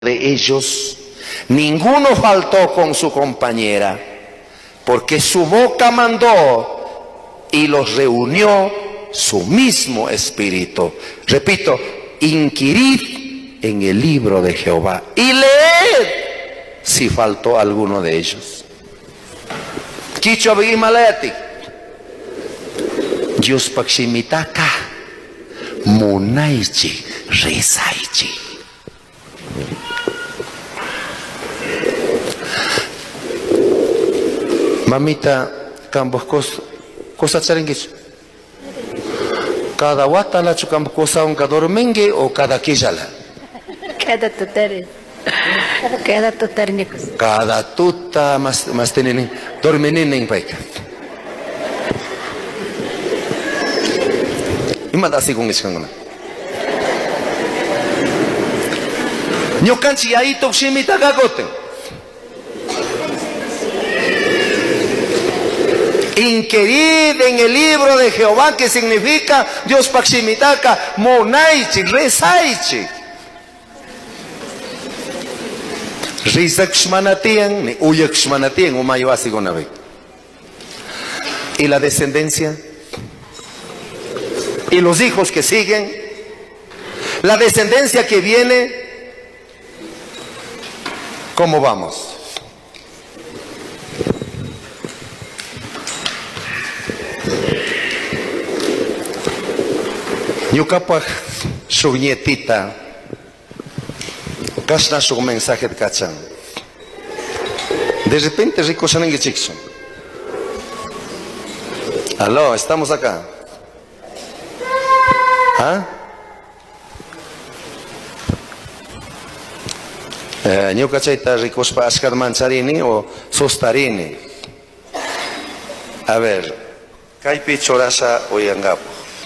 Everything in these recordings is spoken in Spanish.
de ellos, ninguno faltó con su compañera, porque su boca mandó y los reunió su mismo espíritu. Repito, inquirid en el libro de Jehová y leed si faltó alguno de ellos. Kicho Bigimaleti Dios Paximitaka Munaichi Risaichi. Mamita, campos cosa charenguis. Cada wata la chucampo cosa un cadormengue o cada quijala. Cada tutare. Cada tutarnicos. Cada tuta mas tienen dorminin en paica. Y más así con eso. Yo canchi ahí toximita gagote. Inquirid en el libro de Jehová, que significa Dios Paximitaka Monaichi Resaichi. Rizakshmanatian ni Uyakshmanatian Umayuasi Gonabe. Y la descendencia y los hijos que siguen, la descendencia que viene, ¿cómo vamos? Yucapaj su nietita, casna su mensaje de cachan. De repente ricosan en Gichixon. Aló, estamos acá. ¿Ah? Yo cachaita ricos para Ascar Mancharini o Sostarini. A ver, Caipi Chorasa o Yangapo.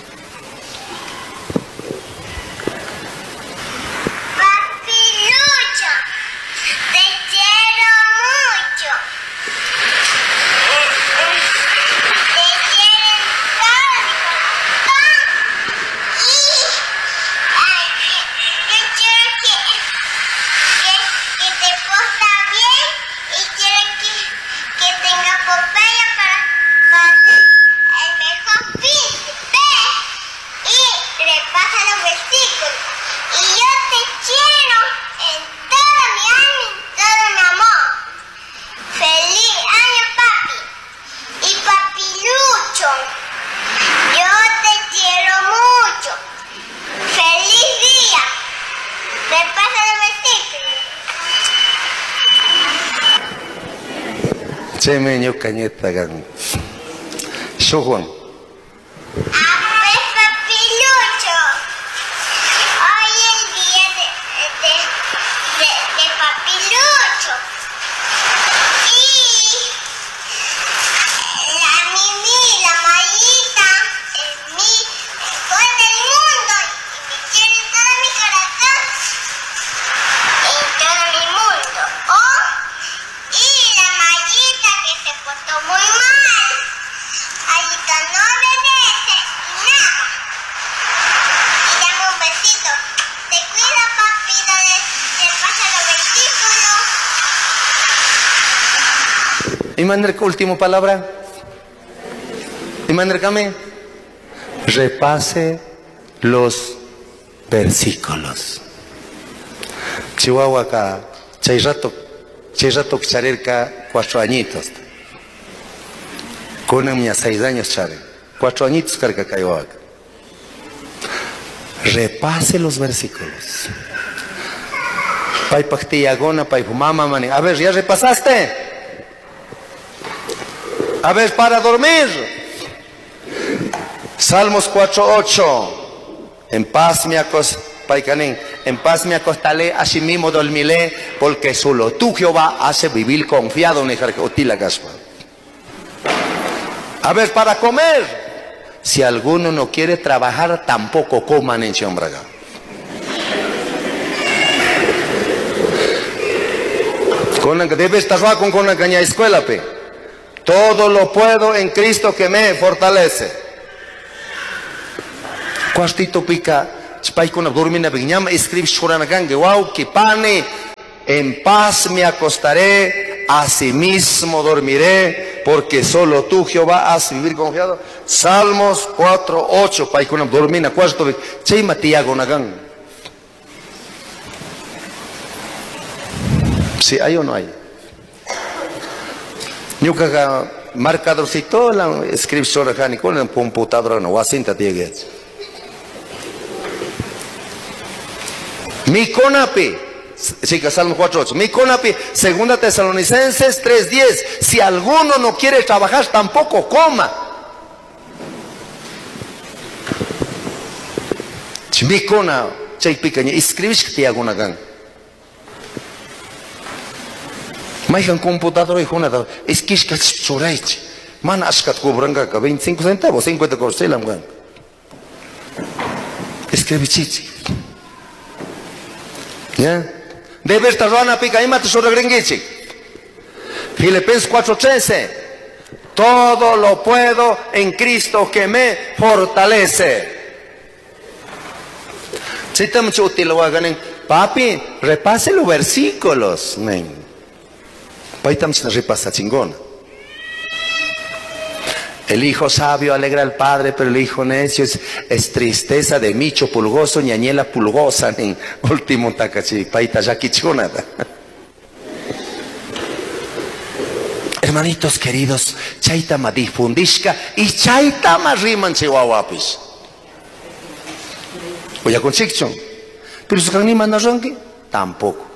Chemeño cañeta gan. Shogun. Papilucho. Hoy el día de Papilucho. Y la Mimi, la Mayita, con el mundo. Y me quiere en todo mi corazón. En todo mi mundo. Y la Mayita que se portó muy mal. Ayita no obedece y nada. Y dame un besito. Te cuida, papi, te pasa los versículos. ¿Y mandar última palabra? ¿Y mandar came? Repase los versículos. Chihuahua acá, Chayrato charerca 4 añitos. Con a 6 años chare. 4 añitos carga cayó acá. Repase los versículos. Pai pactillagona, pai mama mani. A ver, ¿ya repasaste? A ver, para dormir. Salmos 4:8. En paz me acostaré, así mismo dormiré, porque solo tú, Jehová, hace vivir confiado en el Otila Gaspa. A ver, para comer. Si alguno no quiere trabajar, tampoco coman en Chombraga. Debe estar con la caña escuela, pe. Todo lo puedo en Cristo que me fortalece. Cuartito pica, spay con la dormina, escribe choranagangue, wow, que pane. en paz me acostaré, asimismo dormiré, porque solo tú, Jehová, has vivir confiado. Salmos 4:8, paikuna dormina cuarto, chayma tiago nagan. ¿Sí hay o no hay? Ñuka marcadorcito la escripción acá ni con el computador no wasinta tiege. Mi conapi, chica, Salmo 4:8. Mi conapi, 2 Tesalonicenses 3:10. Si alguno no quiere trabajar, tampoco coma. Mi cona, chay picaña, escribís que te hago una gang. Maijan computador y junada, es que es que choraichi. Man ascat cobranga 25 centavos, 50 corselam gang. Escribí chichi. ¿Ya? Debe estar rana pica y mate sobre gringichi. Filipenses 4:13. Todo lo puedo en Cristo que me fortalece. Si te mucho útil lo hagan, papi, repase los versículos. Papi, también repasa chingona. El hijo sabio alegra al padre, pero el hijo necio es tristeza de micho pulgoso, ñañela pulgosa, en último tacachi, paita yaquichonada. Hermanitos queridos, chaitama difundishka y chaitama riman chihuahuapis. Oye, con chichón, pero su canima no ronque, tampoco.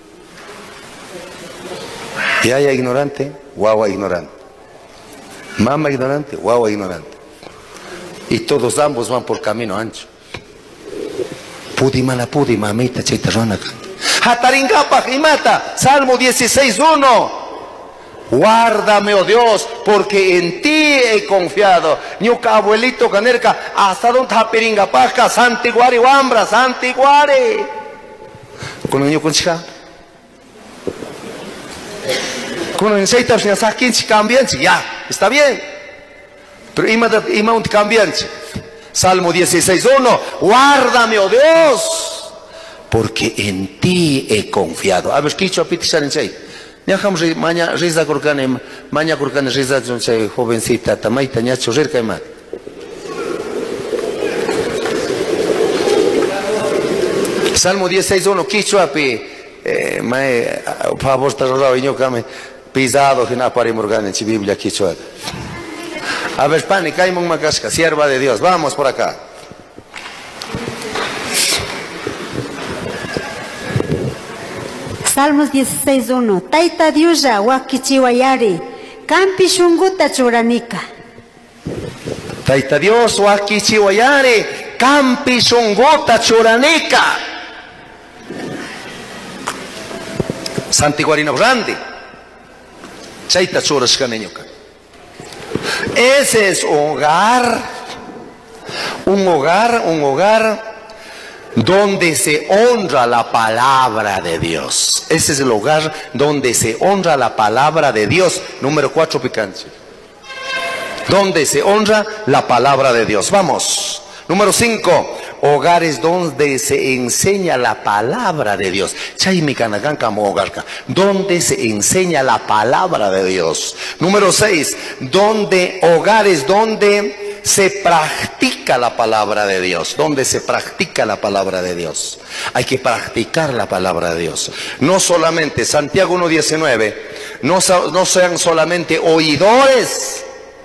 Y haya ignorante, guagua ignorante. Mamá ignorante, guagua ignorante. Y todos ambos van por camino ancho. Pudi mamita, chaita ronaka. Hataringapa y mata, Salmo 16:1. Guárdame, oh Dios, porque en ti he confiado. Ñuka abuelito canerca, hasta donde tapiringa paja, santiguari wambra, santiguari. Con el niño con chica. Con el seita, si no quien cambian, ya, está bien. Pero ima un cambian. Salmo 16:1. Guárdame, oh Dios, porque en ti he confiado. A ver, ¿qué hizo a Pitisar en seis? Ñajam maña riza kurkane riza jonse jovencita tamaita ñacho rirka ima. Salmo 16:1 kichwapi mae favor tarorao iñokame pisado hina pari morgane chi Biblia kichwa. A ver, pani caimon macasca, sierva de Dios. Vamos por acá. Salmos 16:1. Taita Diusa wakichiwayari, kampi shunguta churanika. Taita Dios wakichiwayari, kampi shunguta churanika. Santiguarino grande. Chaita churascaneñoca. Ese es un hogar donde se honra la palabra de Dios. Ese es el hogar donde se honra la palabra de Dios. Número 4, picante. Donde se honra la palabra de Dios. Vamos. Número 5. Hogares donde se enseña la palabra de Dios. Donde se enseña la palabra de Dios. Número 6. Hogares donde se practica la palabra de Dios. Donde se practica la palabra de Dios. Hay que practicar la palabra de Dios. No solamente, Santiago 1:19, no sean solamente oidores,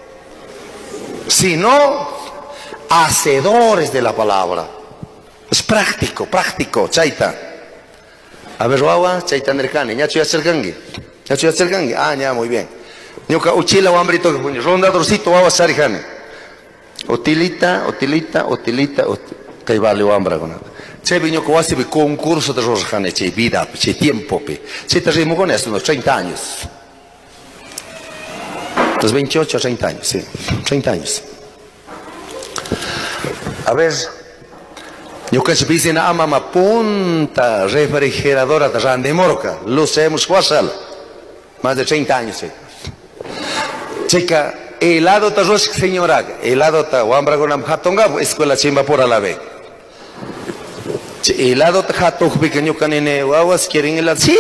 sino hacedores de la palabra. Es práctico, chaita. A ver, guagua, chaita nercane, ya estoy acercando. Ah, ya, muy bien. Ñuka uchila hambrito, ronda dorcito, guagua sarijane. Utilita, que vale hambra con nada. Che viño que hace concurso de rosjane, che vida, che tiempo, che te rimos con esto, unos 30 años. Los 28 a 30 años, sí, 30 años. A ver, yo que se pide na ama punta refrigeradora de Randemorca, lo sabemos cuál, más de 30 años. Sí. Chica, helado ta rosk señora, helado ta wambra con amhatonga, escuela chimba por a la vez. Helado ta hato pequeño canene, guaguas quieren helado.